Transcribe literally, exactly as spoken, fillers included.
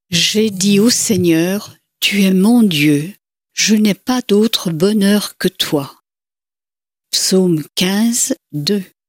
J'ai dit au Seigneur, tu es mon Dieu, je n'ai pas d'autre bonheur que toi. Psaume quinze, deux.